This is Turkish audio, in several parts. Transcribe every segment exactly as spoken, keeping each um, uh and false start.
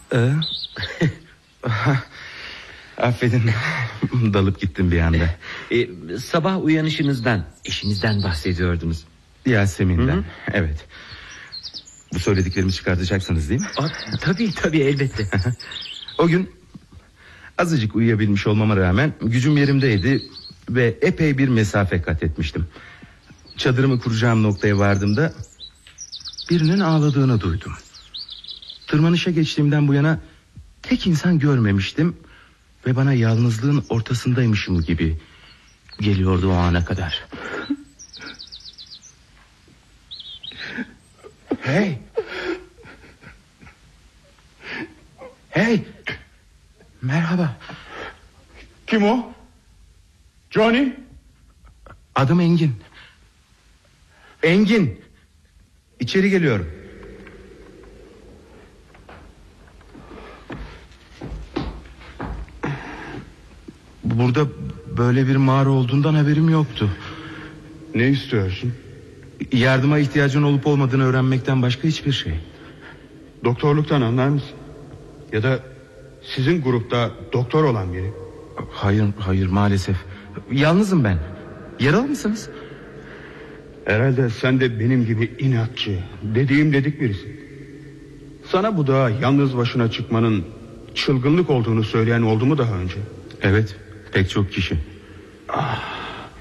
Ee? Affedin, dalıp gittim bir anda. Ee, sabah uyanışınızdan, eşinizden bahsediyordunuz. Yasemin'den, Hı hı. evet. Bu söylediklerimi çıkartacaksınız değil mi? Aa, tabii tabii, elbette. O gün azıcık uyuyabilmiş olmama rağmen gücüm yerimdeydi ve epey bir mesafe kat etmiştim. Çadırımı kuracağım noktaya vardığımda birinin ağladığını duydum. Tırmanışa geçtiğimden bu yana tek insan görmemiştim ve bana yalnızlığın ortasındaymışım gibi geliyordu o ana kadar. Hey! Hey! Merhaba. Kim o? Johnny? Adım Engin. Engin. İçeri geliyorum. Burada böyle bir mağara olduğundan haberim yoktu. Ne istiyorsun? Yardıma ihtiyacın olup olmadığını öğrenmekten başka hiçbir şey. Doktorluktan anlar mısın? Ya da sizin grupta doktor olan biri? Hayır, hayır maalesef. Yalnızım ben. Yaralı mısınız? Herhalde sen de benim gibi inatçı, dediğim dedik birisin. Sana bu dağa yalnız başına çıkmanın çılgınlık olduğunu söyleyen oldu mu daha önce? Evet, pek çok kişi. Ah,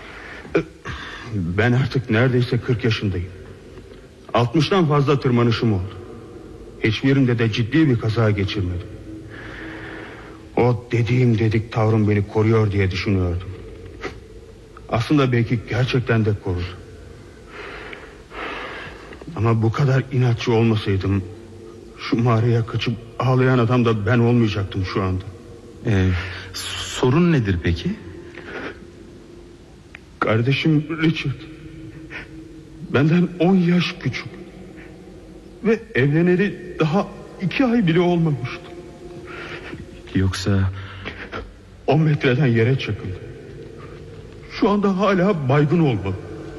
ben artık neredeyse kırk yaşındayım. altmıştan fazla tırmanışım oldu. Hiçbirinde de ciddi bir kaza geçirmedim. O dediğim dedik tavrım beni koruyor diye düşünüyordum. Aslında belki gerçekten de korur. Ama bu kadar inatçı olmasaydım şu mağaraya kaçıp ağlayan adam da ben olmayacaktım şu anda. Ee, sorun nedir peki? Kardeşim Richard benden on yaş küçük ve evleneli daha iki ay bile olmamıştı. Yoksa on metreden yere çakıldı. Şu anda hala baygın olmalı.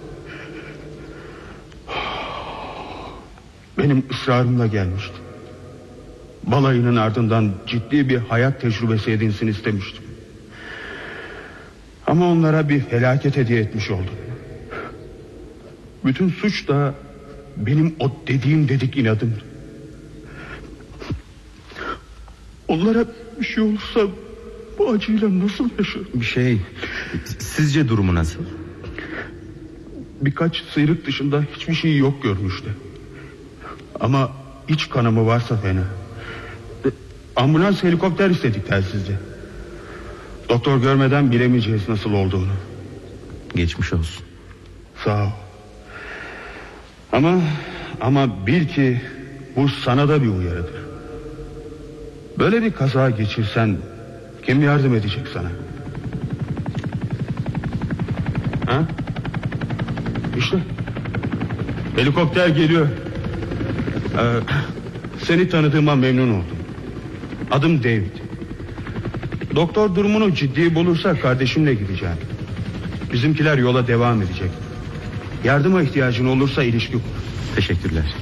Benim ısrarımla gelmişti. Balayının ardından ciddi bir hayat tecrübesi edinsin istemiştim. Ama onlara bir felaket hediye etmiş oldum. Bütün suç da benim o dediğim dedik inadımdı. Onlara bir şey olursa bu acıyla nasıl yaşarım? bir şey... Sizce durumu nasıl? Birkaç sıyrık dışında hiçbir şey yok görmüştü. Ama iç kanamı varsa fena. Ambulans, helikopter istedik telsizce. Doktor görmeden bilemeyeceğiz nasıl olduğunu. Geçmiş olsun. Sağ ol. Ama ama bil ki bu sana da bir uyarıdır. Böyle bir kaza geçirsen kim yardım edecek sana? Ha? İşte helikopter geliyor. Ee, seni tanıdığıma memnun oldum. Adım David. Doktor durumunu ciddi bulursa kardeşimle gideceğim. Bizimkiler yola devam edecek. Yardıma ihtiyacın olursa ilişki kur. Teşekkürler.